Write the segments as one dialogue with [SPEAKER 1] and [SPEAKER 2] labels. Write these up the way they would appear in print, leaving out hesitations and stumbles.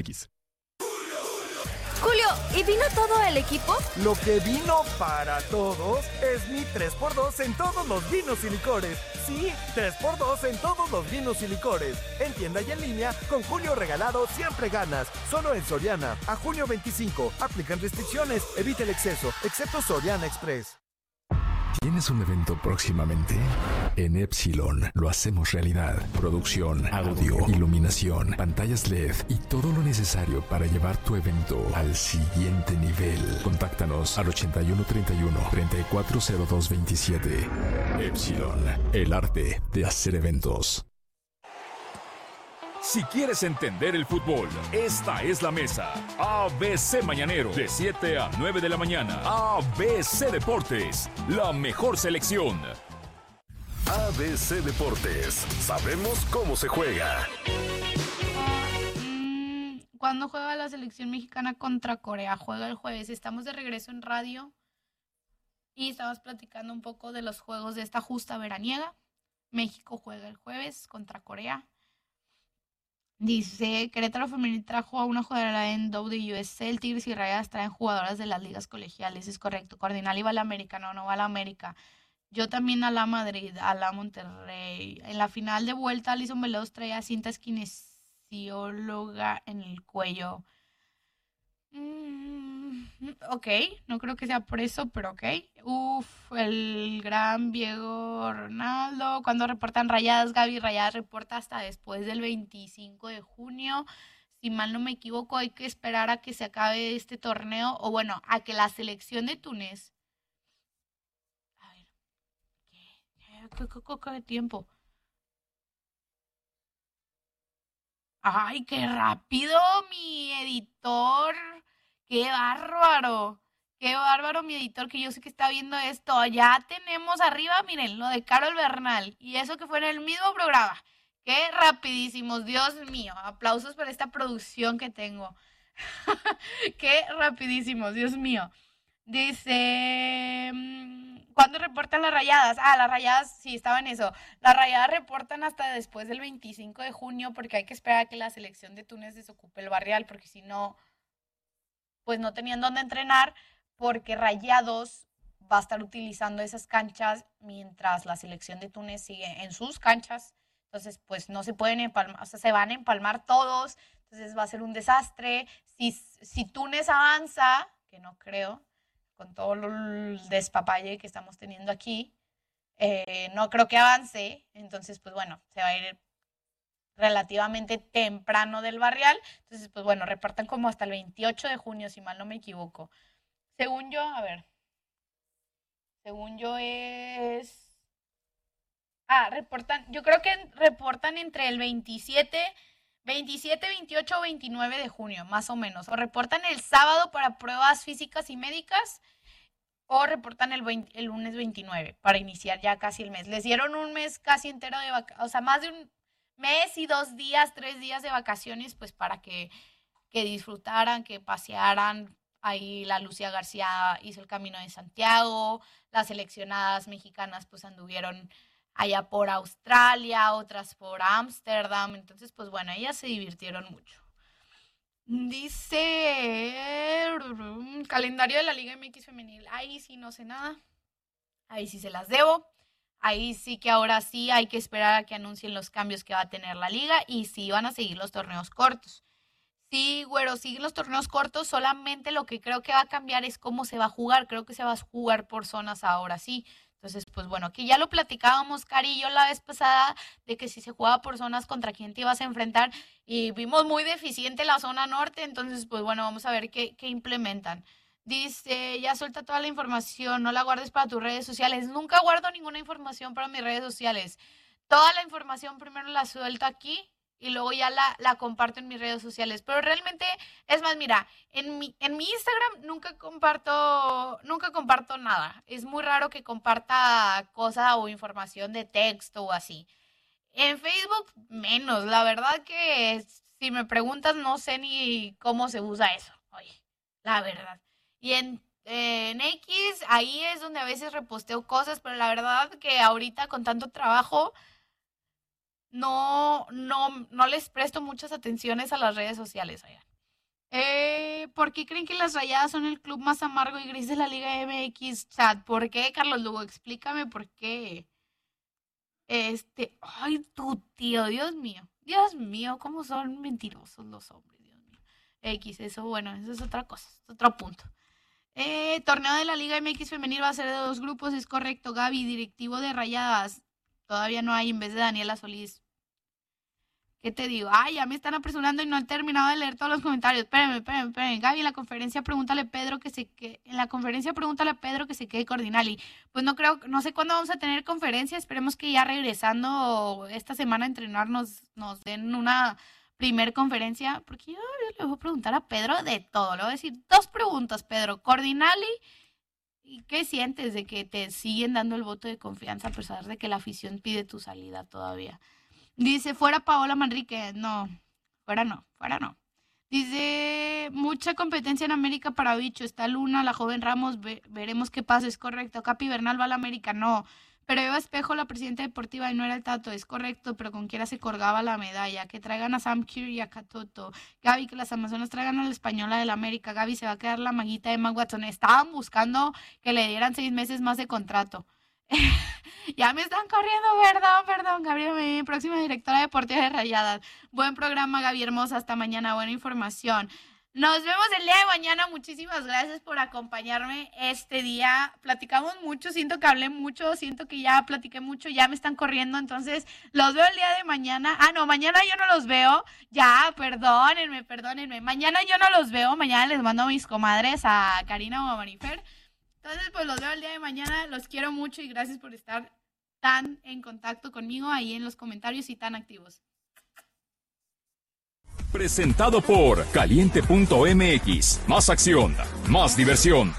[SPEAKER 1] X.
[SPEAKER 2] Julio, ¿y vino todo el equipo?
[SPEAKER 3] Lo que vino para todos es mi 3x2 en todos los vinos y licores. Sí, 3x2 en todos los vinos y licores. En tienda y en línea, con Julio regalado siempre ganas. Solo en Soriana. A junio 25. Aplican restricciones. Evita el exceso, excepto Soriana Express.
[SPEAKER 1] ¿Tienes un evento próximamente? En Epsilon lo hacemos realidad. Producción, audio, iluminación, pantallas LED y todo lo necesario para llevar tu evento al siguiente nivel. Contáctanos al 8131-340227. Epsilon, el arte de hacer eventos.
[SPEAKER 4] Si quieres entender el fútbol, esta es la mesa. ABC Mañanero, de 7 a 9 de la mañana. ABC Deportes, la mejor selección.
[SPEAKER 5] ABC Deportes, sabemos cómo se juega.
[SPEAKER 6] ¿Cuándo juega la selección mexicana contra Corea? Juega el jueves. Estamos de regreso en radio y estamos platicando un poco de los juegos de esta justa veraniega. México juega el jueves contra Corea. Dice, Querétaro Femenil trajo a una jugadora en WSL, Tigres y Rayadas traen jugadoras de las ligas colegiales, es correcto. Cardinal iba a la América, no va a la América. Yo también a la Madrid, a la Monterrey. En la final de vuelta, Alison Veloz traía cintas kinesióloga en el cuello. Ok, no creo que sea por eso, pero ok. El gran Diego Ronaldo. Cuando reportan Rayadas, Gaby Rayadas reporta hasta después del 25 de junio. Si mal no me equivoco, hay que esperar a que se acabe este torneo, o bueno, a que la selección de Túnez. A ver, ¿qué tiempo? ¡Ay, qué rápido, mi editor! ¡Qué bárbaro! ¡Qué bárbaro, mi editor, que yo sé que está viendo esto! Ya tenemos arriba, miren, lo de Carol Bernal. Y eso que fue en el mismo programa. ¡Qué rapidísimos! Dios mío, aplausos por esta producción que tengo. ¡Qué rapidísimos! Dios mío. Dice... ¿Cuándo reportan las Rayadas? Las Rayadas, sí, estaba en eso. Las Rayadas reportan hasta después del 25 de junio porque hay que esperar a que la selección de Túnez desocupe el barrial, porque si no, pues no tenían dónde entrenar, porque Rayados va a estar utilizando esas canchas mientras la selección de Túnez sigue en sus canchas. Entonces, pues no se pueden empalmar, o sea, se van a empalmar todos, entonces va a ser un desastre. Si Túnez avanza, que no creo, con todo el despapalle que estamos teniendo aquí, no creo que avance, entonces pues bueno, se va a ir relativamente temprano del barrial, entonces pues bueno, repartan como hasta el 28 de junio, si mal no me equivoco. Según yo es... reportan, yo creo que reportan entre el 27, 28 o 29 de junio, más o menos. O reportan el sábado para pruebas físicas y médicas, o reportan el lunes 29 para iniciar ya casi el mes. Les dieron un mes casi entero de vacaciones, o sea, más de un mes y 2 días, 3 días de vacaciones, pues para que disfrutaran, que pasearan. Ahí la Lucía García hizo el Camino de Santiago, las seleccionadas mexicanas pues anduvieron allá por Australia, otras por Ámsterdam, entonces pues bueno, ellas se divirtieron mucho. Dice calendario de la Liga MX femenil, ahí sí no sé nada, ahí sí se las debo, ahí sí que ahora sí hay que esperar a que anuncien los cambios que va a tener la liga y sí van a seguir los torneos cortos. Sí, güero, siguen los torneos cortos, solamente lo que creo que va a cambiar es cómo se va a jugar, creo que se va a jugar por zonas ahora sí. Entonces, pues bueno, que ya lo platicábamos, Cari y yo la vez pasada, de que si se jugaba por zonas contra quién te ibas a enfrentar, y vimos muy deficiente la zona norte, entonces, pues bueno, vamos a ver qué implementan. Dice, ya suelta toda la información, no la guardes para tus redes sociales. Nunca guardo ninguna información para mis redes sociales. Toda la información primero la suelto aquí y luego ya la comparto en mis redes sociales. Pero realmente, es más, mira, en mi Instagram nunca comparto nada. Es muy raro que comparta cosa o información de texto o así. En Facebook, menos. La verdad que si me preguntas, no sé ni cómo se usa eso. Oye, la verdad. Y en X, ahí es donde a veces reposteo cosas, pero la verdad que ahorita con tanto trabajo no les presto muchas atenciones a las redes sociales. Oigan. ¿Por qué creen que las Rayadas son el club más amargo y gris de la Liga MX? Chat, ¿por qué, Carlos Lugo? Explícame por qué. Ay, tu tío, Dios mío, cómo son mentirosos los hombres, Dios mío. Eso es otra cosa, es otro punto. Torneo de la Liga MX femenil va a ser de 2 grupos, es correcto, Gaby, directivo de Rayadas. Todavía no hay, en vez de Daniela Solís. ¿Qué te digo? Ay, ya me están apresurando y no he terminado de leer todos los comentarios. Espérenme. Gaby, en la conferencia pregúntale a Pedro que se quede Cordinali. Pues no sé cuándo vamos a tener conferencia. Esperemos que ya regresando esta semana a entrenar nos den una primer conferencia. Porque yo le voy a preguntar a Pedro de todo. Le voy a decir 2 preguntas, Pedro. Cordinali, ¿y qué sientes de que te siguen dando el voto de confianza a pesar de que la afición pide tu salida todavía? Dice, fuera Paola Manrique. No, fuera no. Dice, mucha competencia en América para Bicho. Está Luna, la joven Ramos, veremos qué pasa. Es correcto. Capi Bernal va a la América. No. Pero Eva Espejo, la presidenta deportiva, y no era el Tato. Es correcto, pero con quiera se colgaba la medalla. Que traigan a Sam Kerr y a Catoto. Gaby, que las Amazonas traigan a la Española de la América. Gaby, se va a quedar la maguita de Emma Watson. Estaban buscando que le dieran 6 meses más de contrato. Ya me están corriendo, perdón, Gabriela, próxima directora deportiva de Rayadas. Buen programa, Gaby hermosa, hasta mañana, buena información. Nos vemos el día de mañana, muchísimas gracias por acompañarme este día. Platicamos mucho, siento que hablé mucho, siento que ya platiqué mucho, ya me están corriendo, entonces los veo el día de mañana. No, mañana yo no los veo, ya, perdónenme. Mañana yo no los veo, mañana les mando a mis comadres, a Karina o a Marifer. Entonces, pues los veo el día de mañana, los quiero mucho y gracias por estar tan en contacto conmigo ahí en los comentarios y tan activos.
[SPEAKER 4] Presentado por Caliente.mx. Más acción, más diversión.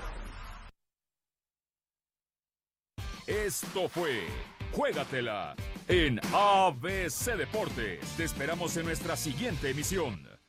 [SPEAKER 4] Esto fue Juégatela en ABC Deportes. Te esperamos en nuestra siguiente emisión.